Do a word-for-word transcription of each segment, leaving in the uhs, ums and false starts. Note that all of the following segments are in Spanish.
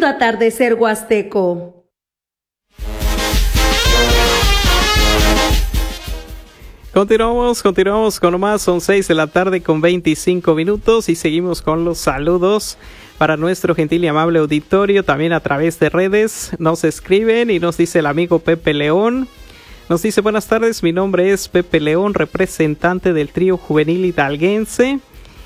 Lindo atardecer huasteco. Continuamos, continuamos con más, son seis de la tarde con veinticinco minutos y seguimos con los saludos para nuestro gentil y amable auditorio, también a través de redes. Nos escriben y nos dice el amigo Pepe León. Nos dice: buenas tardes, mi nombre es Pepe León, representante del trío juvenil hidalguense,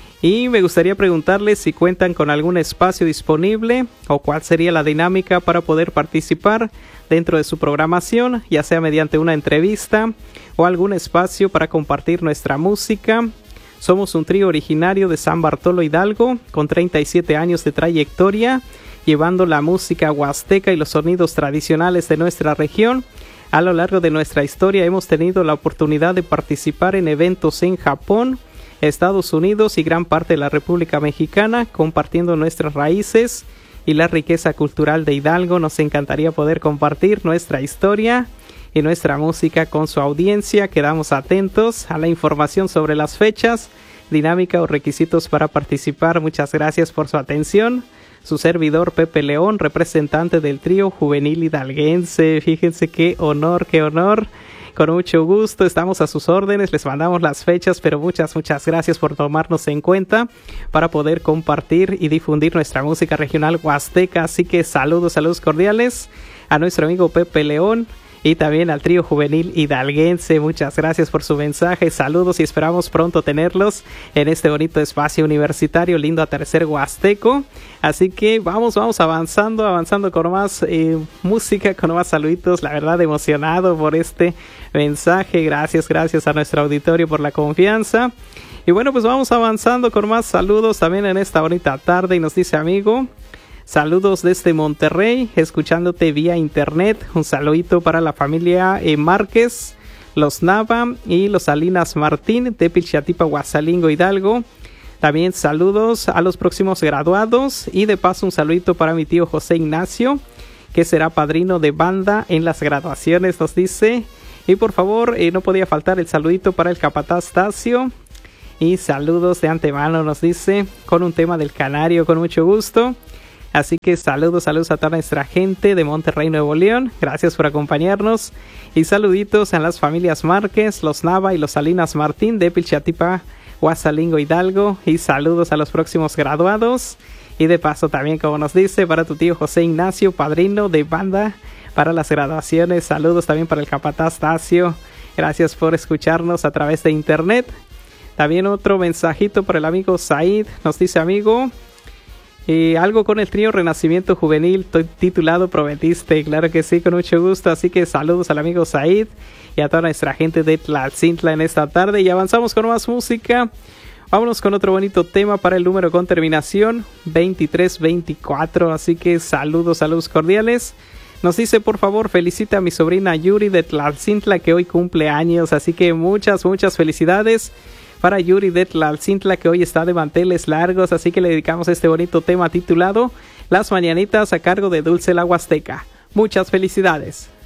y me gustaría preguntarles si cuentan con algún espacio disponible o cuál sería la dinámica para poder participar dentro de su programación, ya sea mediante una entrevista o algún espacio para compartir nuestra música. Somos un trío originario de San Bartolo Hidalgo con treinta y siete años de trayectoria, llevando la música huasteca y los sonidos tradicionales de nuestra región. A lo largo de nuestra historia hemos tenido la oportunidad de participar en eventos en Japón, Estados Unidos y gran parte de la República Mexicana, compartiendo nuestras raíces y la riqueza cultural de Hidalgo. Nos encantaría poder compartir nuestra historia y nuestra música con su audiencia. Quedamos atentos a la información sobre las fechas, dinámica o requisitos para participar. Muchas gracias por su atención. Su servidor Pepe León, representante del trío juvenil hidalguense. Fíjense qué honor, qué honor. Con mucho gusto, estamos a sus órdenes, les mandamos las fechas, pero muchas, muchas gracias por tomarnos en cuenta para poder compartir y difundir nuestra música regional huasteca. Así que saludos, saludos cordiales a nuestro amigo Pepe León y también al trío juvenil hidalguense. Muchas gracias por su mensaje, saludos y esperamos pronto tenerlos en este bonito espacio universitario, lindo atardecer huasteco. Así que vamos, vamos avanzando, avanzando con más eh, música, con más saluditos. La verdad, emocionado por este mensaje. Gracias, gracias a nuestro auditorio por la confianza. Y bueno, pues vamos avanzando con más saludos también en esta bonita tarde. Y nos dice amigo: saludos desde Monterrey, escuchándote vía internet. Un saludito para la familia eh, Márquez, los Nava y los Salinas Martín de Pilchatipa, Guasalingo, Hidalgo. También saludos a los próximos graduados y de paso un saludito para mi tío José Ignacio, que será padrino de banda en las graduaciones, nos dice. Y por favor, eh, no podía faltar el saludito para el capataz Tacio. Y saludos de antemano, nos dice, con un tema del Canario, con mucho gusto. Así que saludos, saludos a toda nuestra gente de Monterrey, Nuevo León. Gracias por acompañarnos. Y saluditos a las familias Márquez, los Nava y los Salinas Martín de Pilchatipa, Guasalingo, Hidalgo. Y saludos a los próximos graduados. Y de paso también, como nos dice, para tu tío José Ignacio, padrino de banda para las graduaciones. Saludos también para el capataz Tacio. Gracias por escucharnos a través de internet. También otro mensajito para el amigo Said. Nos dice amigo: Eh, algo con el trío Renacimiento Juvenil titulado Prometiste. Claro que sí, con mucho gusto. Así que saludos al amigo Said y a toda nuestra gente de Tlaltzintla en esta tarde. Y avanzamos con más música. Vámonos con otro bonito tema para el número con terminación veintitrés veinticuatro. Así que saludos, saludos cordiales. Nos dice: por favor, felicita a mi sobrina Yuri de Tlaltzintla, que hoy cumple años. Así que muchas, muchas felicidades para Yuri de Tlaltzintla, que hoy está de manteles largos. Así que le dedicamos este bonito tema titulado Las Mañanitas, a cargo de Dulce la Huasteca. Muchas felicidades.